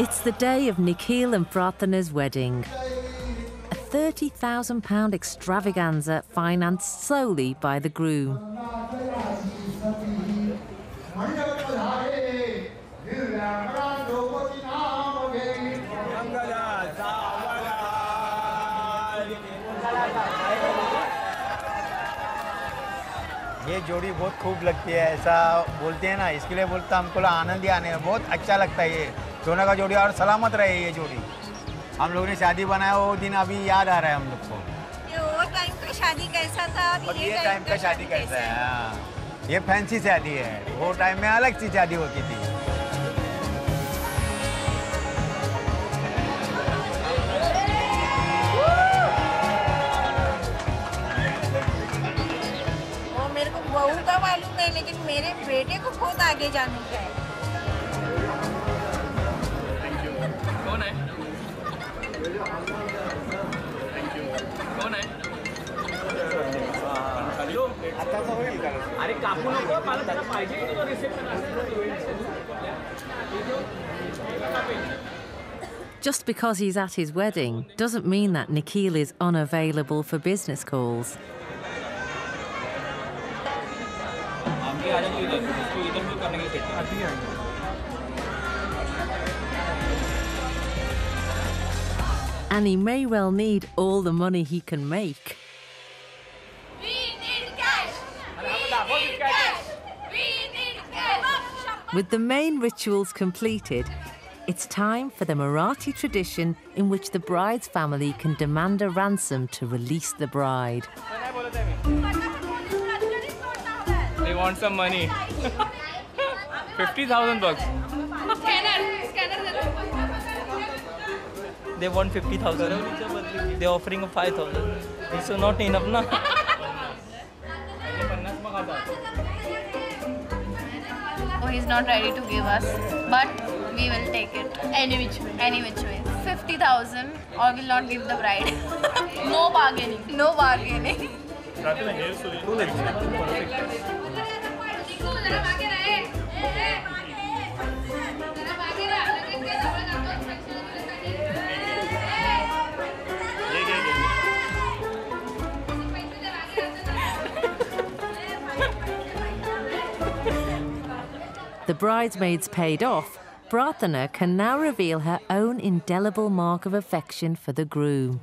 It's the day of Nikhil and Prarthana's wedding. A £30,000 extravaganza financed solely by the groom. ये जोड़ी बहुत खूब लगती है, ऐसा बोलते हैं ना, इसके लिए बोलता हमको आनंद ही आने में बहुत अच्छा लगता है ये दोनों का जोड़ी, और सलामत रहे ये जोड़ी। हम लोगों ने शादी बनाया वो दिन अभी याद आ रहा है हम लोग को। ये वो टाइम का शादी कैसा था और ये टाइम का शादी कैसा है। हाँ, ये फैंसी शादी है, वो टाइम में अलग सी शादी होती थी। बहू का मालूम है, लेकिन मेरे बेटे को बहुत आगे जाने का है। कौन है? कौन है? अरे कापू नको, मला त्याला पाहिजे की तो reception Just because he's at his wedding doesn't mean that Nikhil is unavailable for business calls. And he may well need all the money he can make. We need cash. We need cash. We need cash. With the main rituals completed, it's time for the Marathi tradition in which the bride's family can demand a ransom to release the bride. They want some money. 50,000 bucks. They want 50,000. They're offering 5,000. This is not enough, na? Oh, he's not ready to give us, but we will take it. Any which way. Any which way. 50,000 or will not give the bride. No bargaining. No bargaining. The bridesmaids paid off, Prarthana can now reveal her own indelible mark of affection for the groom.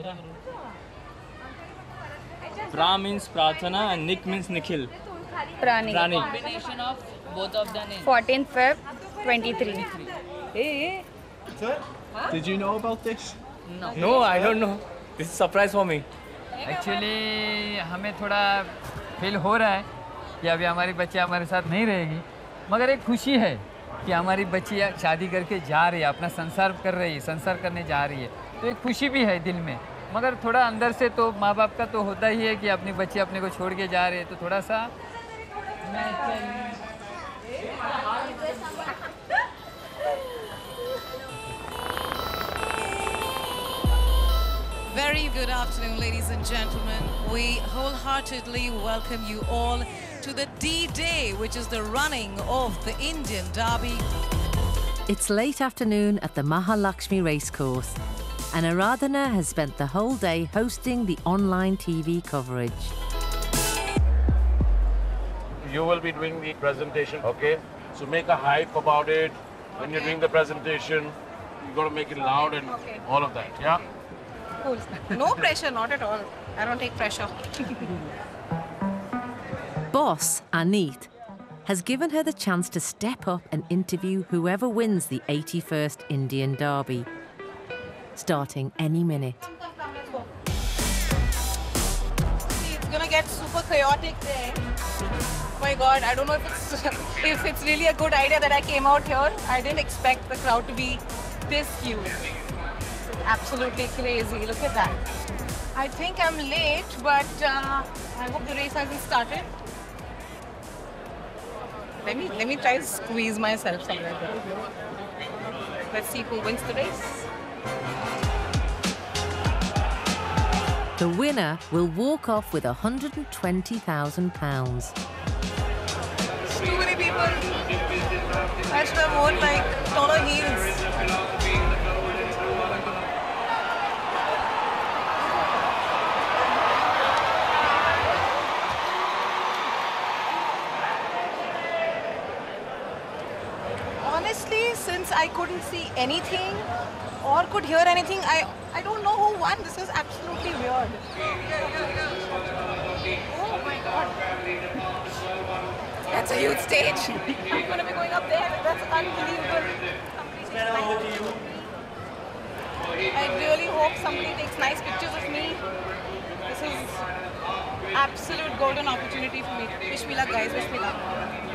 Pra means Prarthana and Nik means Nikhil. Prani. Combination of both of the names. 14th Feb 23. Hey. Sir, did you know about this? No, I don't know. This is a surprise for me. Actually हमें थोड़ा feel हो रहा है कि अभी हमारी बच्ची हमारे साथ नहीं रहेगी, मगर एक खुशी है कि हमारी बच्ची शादी करके जा रही है, अपना संसार कर रही है, संसार करने जा रही है, तो एक खुशी भी है दिल में। मगर थोड़ा अंदर से तो माँ बाप का तो होता ही है कि अपनी बच्ची अपने को छोड़ के जा रही है, तो थोड़ा सा Very good afternoon, ladies and gentlemen. We wholeheartedly welcome you all to the D-Day, which is the running of the Indian Derby. It's late afternoon at the Mahalakshmi racecourse, and Aradhana has spent the whole day hosting the online TV coverage. You will be doing the presentation, okay? So make a hype about it. When you're doing the presentation, you got to make it loud and all of that, yeah? Cool. No pressure, not at all. I don't take pressure. Boss, Aneet, has given her the chance to step up and interview whoever wins the 81st Indian Derby, starting any minute. It's gonna get super chaotic there. Oh my God, I don't know if it's really a good idea that I came out here. I didn't expect the crowd to be this huge. Absolutely crazy. Look at that. I think I'm late, but I hope the race hasn't started. Let me try to squeeze myself somewhere there. Let's see who wins the race. The winner will walk off with £120,000. Too many people. I should have worn like taller heels. Honestly, since I couldn't see anything or could hear anything, I don't know who won. This is absolutely weird. Oh my god. That's a huge stage. I'm going to be going up there. That's unbelievable. I really hope somebody takes nice pictures of me. This is absolute golden opportunity for me. Wish me luck, guys. Wish me luck.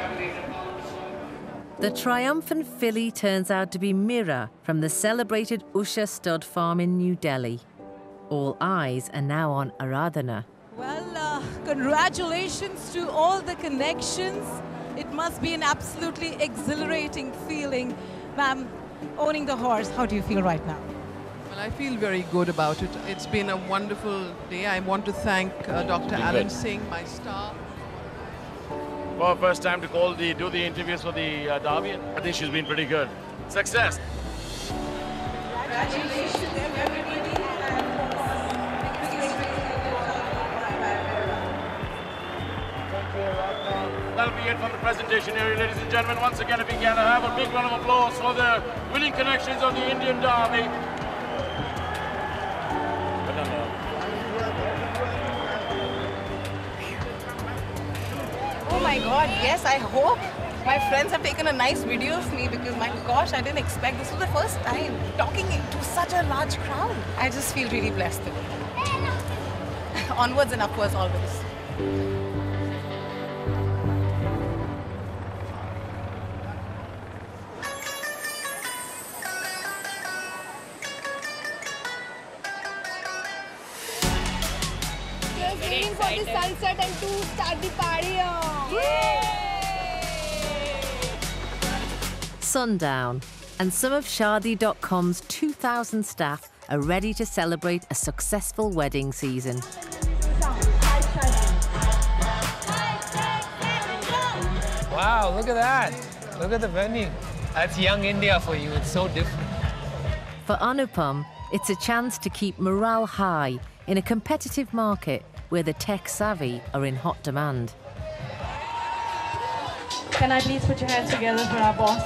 The triumphant filly turns out to be Mira from the celebrated Usha Stud Farm in New Delhi. All eyes are now on Aradhana. Well, congratulations to all the connections. It must be an absolutely exhilarating feeling. Ma'am, owning the horse, how do you feel right now? Well, I feel very good about it. It's been a wonderful day. I want to thank Dr. Alan Singh, my staff. For first time to do the interviews for the Derby, I think she's been pretty good. Success. Congratulations, everybody. That'll be it from the presentation area, ladies and gentlemen. Once again, if we can have a big round of applause for the winning connections of the Indian Derby. Oh my god, yes, I hope my friends have taken a nice video of me because my gosh, I didn't expect this was the first time talking to such a large crowd. I just feel really blessed today. Onwards and upwards always. Just waiting for the sunset and to start the party. Sundown, and some of Shaadi.com's 2,000 staff are ready to celebrate a successful wedding season. Wow, look at that. Look at the venue. That's young India for you. It's so different. For Anupam, it's a chance to keep morale high in a competitive market where the tech-savvy are in hot demand. Can I please put your hands together for our boss?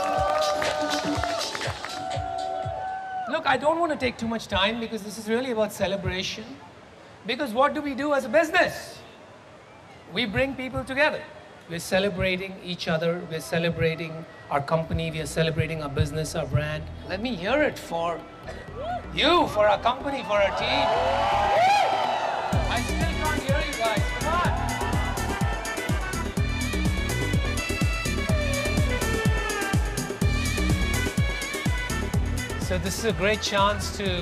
Look, I don't want to take too much time because this is really about celebration. Because what do we do as a business? We bring people together. We're celebrating each other. We're celebrating our company. We are celebrating our business, our brand. Let me hear it for you, for our company, for our team. I still can't hear you guys. Come on. So this is a great chance to